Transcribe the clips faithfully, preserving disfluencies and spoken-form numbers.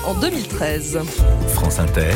En deux mille treize. France Inter,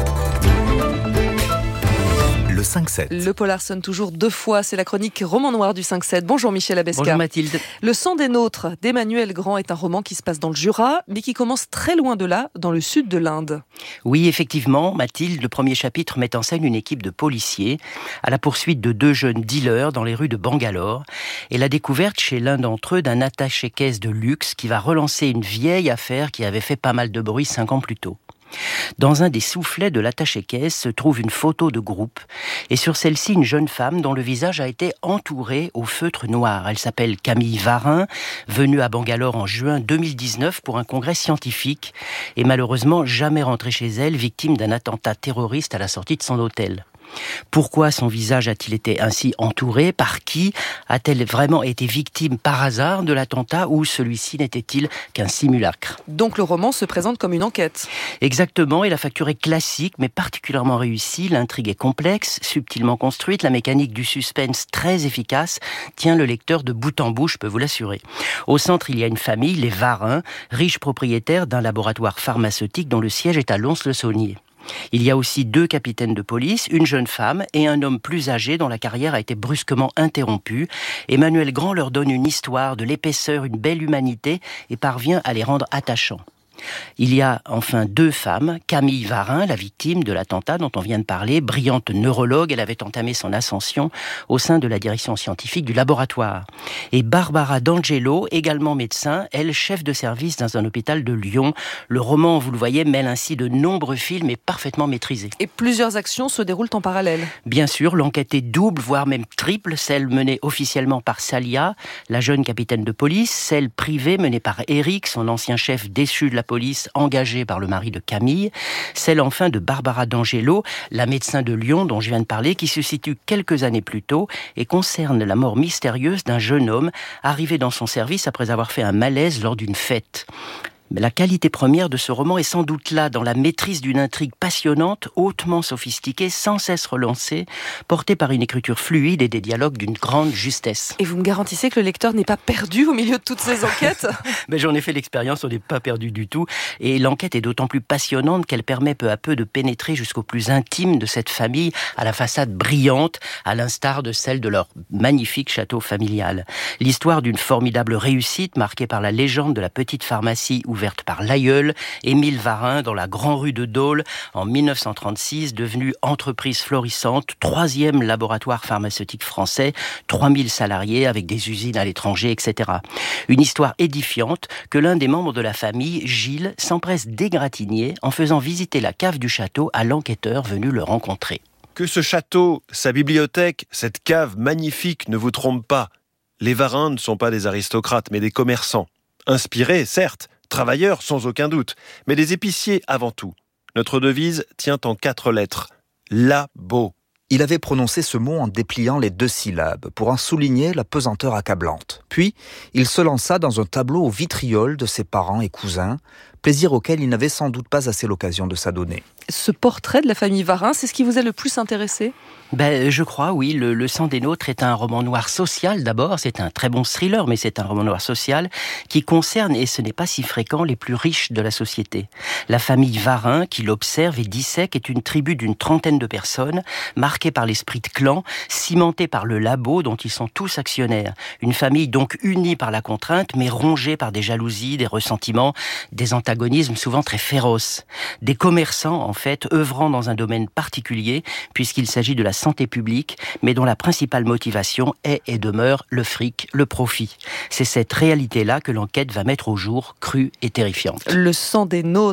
le cinq sept. Le polar sonne toujours deux fois, c'est la chronique Roman Noir du cinq sept. Bonjour Michel Abesca. Bonjour Mathilde. Le sang des nôtres d'Emmanuel Grand est un roman qui se passe dans le Jura, mais qui commence très loin de là, dans le sud de l'Inde. Oui, effectivement, Mathilde, le premier chapitre met en scène une équipe de policiers à la poursuite de deux jeunes dealers dans les rues de Bangalore et la découverte chez l'un d'entre eux d'un attaché-caisse de luxe qui va relancer une vieille affaire qui avait fait pas mal de bruit cinq ans plus tôt. Dans un des soufflets de l'attaché-caisse se trouve une photo de groupe et sur celle-ci une jeune femme dont le visage a été entouré au feutre noir. Elle s'appelle Camille Varin, venue à Bangalore en juin deux mille dix-neuf pour un congrès scientifique et malheureusement jamais rentrée chez elle, victime d'un attentat terroriste à la sortie de son hôtel. Pourquoi son visage a-t-il été ainsi entouré ? Par qui ? A-t-elle vraiment été victime par hasard de l'attentat ou celui-ci n'était-il qu'un simulacre ? Donc le roman se présente comme une enquête. Exactement, et la facture est classique mais particulièrement réussie. L'intrigue est complexe, subtilement construite, la mécanique du suspense très efficace tient le lecteur de bout en bout, je peux vous l'assurer. Au centre, il y a une famille, les Varin, riches propriétaires d'un laboratoire pharmaceutique dont le siège est à Lons-le-Saunier. Il y a aussi deux capitaines de police, une jeune femme et un homme plus âgé dont la carrière a été brusquement interrompue. Emmanuel Grand leur donne une histoire, de l'épaisseur, une belle humanité et parvient à les rendre attachants. Il y a enfin deux femmes, Camille Varin, la victime de l'attentat dont on vient de parler, brillante neurologue, elle avait entamé son ascension au sein de la direction scientifique du laboratoire. Et Barbara D'Angelo, également médecin, elle chef de service dans un hôpital de Lyon. Le roman, vous le voyez, mêle ainsi de nombreux films et parfaitement maîtrisés. Et plusieurs actions se déroulent en parallèle. Bien sûr, l'enquête est double, voire même triple, celle menée officiellement par Salia, la jeune capitaine de police, celle privée menée par Eric, son ancien chef déchu de la police engagée par le mari de Camille, celle enfin de Barbara D'Angelo, la médecin de Lyon dont je viens de parler, qui se situe quelques années plus tôt et concerne la mort mystérieuse d'un jeune homme arrivé dans son service après avoir fait un malaise lors d'une fête. Mais la qualité première de ce roman est sans doute là, dans la maîtrise d'une intrigue passionnante, hautement sophistiquée, sans cesse relancée, portée par une écriture fluide et des dialogues d'une grande justesse. Et vous me garantissez que le lecteur n'est pas perdu au milieu de toutes ces enquêtes ? Mais j'en ai fait l'expérience, on n'est pas perdu du tout. Et l'enquête est d'autant plus passionnante qu'elle permet peu à peu de pénétrer jusqu'au plus intime de cette famille, à la façade brillante, à l'instar de celle de leur magnifique château familial. L'histoire d'une formidable réussite, marquée par la légende de la petite pharmacie où ouverte par l'aïeul, Émile Varin, dans la Grand Rue de Dole, en dix-neuf cent trente-six, devenue entreprise florissante, troisième laboratoire pharmaceutique français, trois mille salariés avec des usines à l'étranger, et cetera. Une histoire édifiante que l'un des membres de la famille, Gilles, s'empresse d'égratigner en faisant visiter la cave du château à l'enquêteur venu le rencontrer. Que ce château, sa bibliothèque, cette cave magnifique ne vous trompent pas. Les Varins ne sont pas des aristocrates, mais des commerçants. Inspirés, certes, travailleurs sans aucun doute, mais des épiciers avant tout. Notre devise tient en quatre lettres. Labo. Il avait prononcé ce mot en dépliant les deux syllabes pour en souligner la pesanteur accablante. Puis, il se lança dans un tableau au vitriol de ses parents et cousins, plaisir auquel il n'avait sans doute pas assez l'occasion de s'adonner. Ce portrait de la famille Varin, c'est ce qui vous a le plus intéressé ? Ben, je crois, oui. Le, le sang des nôtres est un roman noir social d'abord. C'est un très bon thriller, mais c'est un roman noir social qui concerne, et ce n'est pas si fréquent, les plus riches de la société. La famille Varin, qui l'observe et dissèque, est une tribu d'une trentaine de personnes, marquée par l'esprit de clan, cimentée par le labo dont ils sont tous actionnaires. Une famille donc unie par la contrainte, mais rongée par des jalousies, des ressentiments, des antagonismes souvent très féroces. Des commerçants, en fait, œuvrant dans un domaine particulier, puisqu'il s'agit de la santé publique, mais dont la principale motivation est et demeure le fric, le profit. C'est cette réalité-là que l'enquête va mettre au jour, crue et terrifiante. Le sang des nôtres